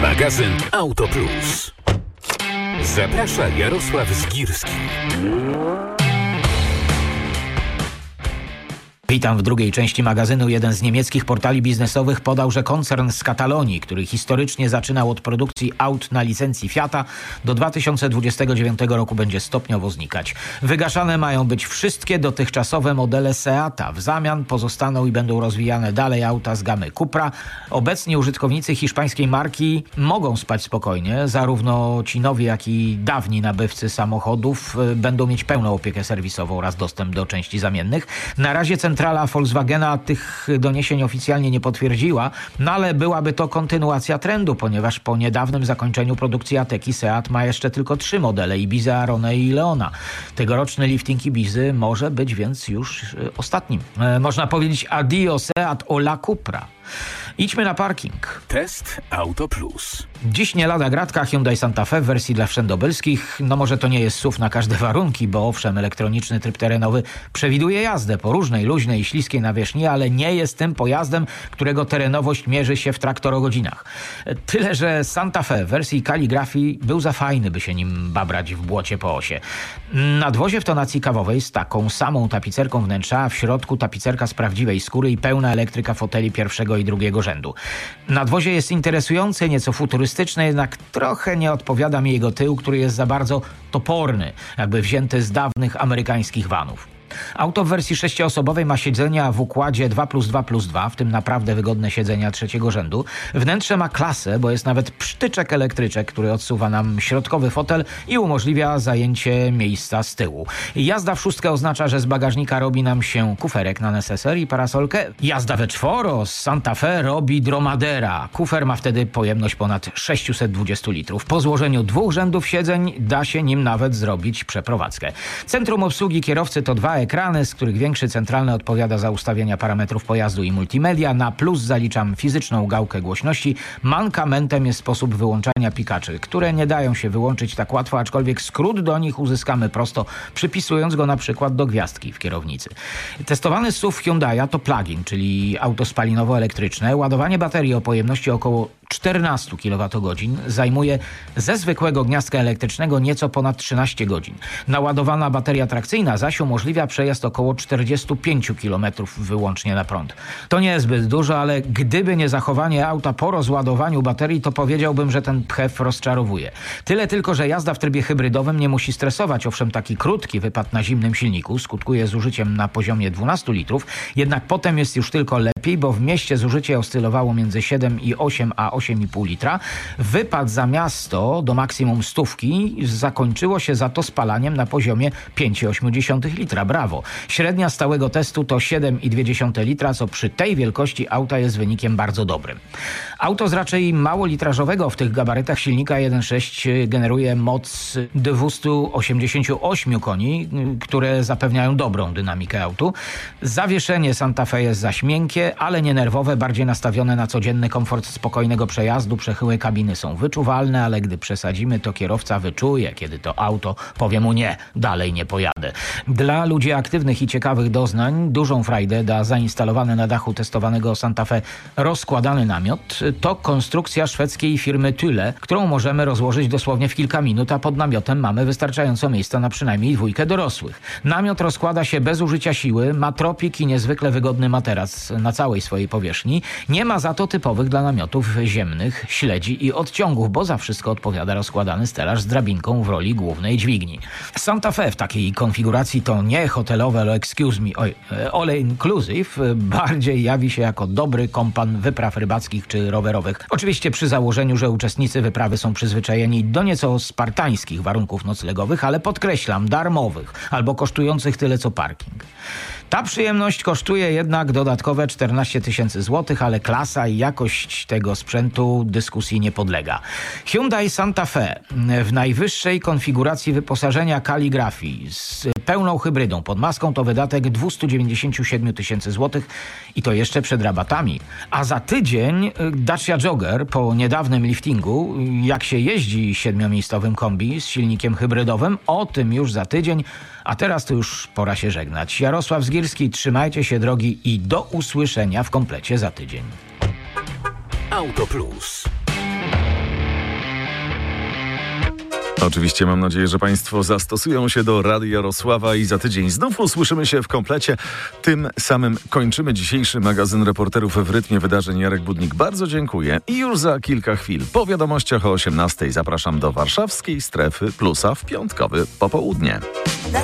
Magazyn Auto Plus. Zaprasza Jarosław Zgirski. Witam w drugiej części magazynu. Jeden z niemieckich portali biznesowych podał, że koncern z Katalonii, który historycznie zaczynał od produkcji aut na licencji Fiata, do 2029 roku będzie stopniowo znikać. Wygaszane mają być wszystkie dotychczasowe modele Seata. W zamian pozostaną i będą rozwijane dalej auta z gamy Cupra. Obecnie użytkownicy hiszpańskiej marki mogą spać spokojnie. Zarówno ci nowi, jak i dawni nabywcy samochodów będą mieć pełną opiekę serwisową oraz dostęp do części zamiennych. Na razie centrala Volkswagena tych doniesień oficjalnie nie potwierdziła, no ale byłaby to kontynuacja trendu, ponieważ po niedawnym zakończeniu produkcji Ateki Seat ma jeszcze tylko 3 modele: Ibizę, Aronę i Leona. Tegoroczny lifting Ibizy może być więc już ostatnim. Można powiedzieć addio Seat ola Cupra. Idźmy na parking. Test Auto Plus. Dziś nie lada gratka Hyundai Santa Fe w wersji dla wszędobylskich. No może to nie jest SUV na każde warunki, bo owszem, elektroniczny tryb terenowy przewiduje jazdę po różnej, luźnej i śliskiej nawierzchni, ale nie jest tym pojazdem, którego terenowość mierzy się w traktorogodzinach. Tyle, że Santa Fe w wersji kaligrafii był za fajny, by się nim babrać w błocie po osie. Nadwozie w tonacji kawowej z taką samą tapicerką wnętrza, a w środku tapicerka z prawdziwej skóry i pełna elektryka foteli pierwszego i drugiego rzędu. Nadwozie jest interesujące, nieco futurystyczne, jednak trochę nie odpowiada mi jego tył, który jest za bardzo toporny, jakby wzięty z dawnych amerykańskich vanów. Auto w wersji 6-osobowej ma siedzenia w układzie 2+2+2, w tym naprawdę wygodne siedzenia trzeciego rzędu. Wnętrze ma klasę, bo jest nawet psztyczek elektryczek, który odsuwa nam środkowy fotel i umożliwia zajęcie miejsca z tyłu. Jazda w 6 oznacza, że z bagażnika robi nam się kuferek na neseser i parasolkę. Jazda we 4 z Santa Fe robi dromadera. Kufer ma wtedy pojemność ponad 620 litrów. Po złożeniu 2 rzędów siedzeń da się nim nawet zrobić przeprowadzkę. Centrum obsługi kierowcy to 2 ekrany, z których większy centralny odpowiada za ustawienia parametrów pojazdu i multimedia. Na plus zaliczam fizyczną gałkę głośności. Mankamentem jest sposób wyłączania pikaczy, które nie dają się wyłączyć tak łatwo, aczkolwiek skrót do nich uzyskamy prosto, przypisując go na przykład do gwiazdki w kierownicy. Testowany SUV Hyundai'a to plug-in, czyli auto spalinowo-elektryczne. Ładowanie baterii o pojemności około 14 kWh zajmuje ze zwykłego gniazdka elektrycznego nieco ponad 13 godzin. Naładowana bateria trakcyjna zaś umożliwia przejazd około 45 km wyłącznie na prąd. To nie jest zbyt dużo, ale gdyby nie zachowanie auta po rozładowaniu baterii, to powiedziałbym, że ten PHEV rozczarowuje. Tyle tylko, że jazda w trybie hybrydowym nie musi stresować. Owszem, taki krótki wypad na zimnym silniku skutkuje zużyciem na poziomie 12 litrów, jednak potem jest już tylko lepiej, bo w mieście zużycie oscylowało między 7,8 a 8,5 litra. Wypad za miasto do maksimum 100 zakończyło się za to spalaniem na poziomie 5,8 litra. Brawo. Średnia stałego testu to 7,2 litra, co przy tej wielkości auta jest wynikiem bardzo dobrym. Auto z raczej małolitrażowego w tych gabarytach silnika 1.6 generuje moc 288 koni, które zapewniają dobrą dynamikę autu. Zawieszenie Santa Fe jest zaś miękkie, ale nie nerwowe, bardziej nastawione na codzienny komfort spokojnego przejazdu. Przechyły kabiny są wyczuwalne, ale gdy przesadzimy, to kierowca wyczuje, kiedy to auto powie mu nie, dalej nie pojadę. Dla ludzi aktywnych i ciekawych doznań dużą frajdę da zainstalowany na dachu testowanego Santa Fe rozkładany namiot. To konstrukcja szwedzkiej firmy Thule, którą możemy rozłożyć dosłownie w kilka minut, a pod namiotem mamy wystarczająco miejsca na przynajmniej 2 dorosłych. Namiot rozkłada się bez użycia siły, ma tropik i niezwykle wygodny materac na całej swojej powierzchni. Nie ma za to typowych dla namiotów ziemnych śledzi i odciągów, bo za wszystko odpowiada rozkładany stelaż z drabinką w roli głównej dźwigni. Santa Fe w takiej konfiguracji to nie hotelowe, all inclusive, bardziej jawi się jako dobry kompan wypraw rybackich czy rowerowych. Oczywiście przy założeniu, że uczestnicy wyprawy są przyzwyczajeni do nieco spartańskich warunków noclegowych, ale podkreślam, darmowych albo kosztujących tyle co parking. Ta przyjemność kosztuje jednak dodatkowe 14 000 złotych, ale klasa i jakość tego sprzętu dyskusji nie podlega. Hyundai Santa Fe w najwyższej konfiguracji wyposażenia kaligrafii z pełną hybrydą pod maską to wydatek 297 000 złotych i to jeszcze przed rabatami. A za tydzień Dacia Jogger po niedawnym liftingu, jak się jeździ 7-miejscowym kombi z silnikiem hybrydowym, o tym już za tydzień. A teraz to już pora się żegnać. Jarosław Zgirski, trzymajcie się drogi i do usłyszenia w komplecie za tydzień. Auto Plus. Oczywiście mam nadzieję, że Państwo zastosują się do Radia Jarosława i za tydzień znów usłyszymy się w komplecie. Tym samym kończymy dzisiejszy magazyn Reporterów w rytmie wydarzeń. Jarek Budnik, bardzo dziękuję. I już za kilka chwil po wiadomościach o 18:00 zapraszam do warszawskiej Strefy Plusa w piątkowy popołudnie.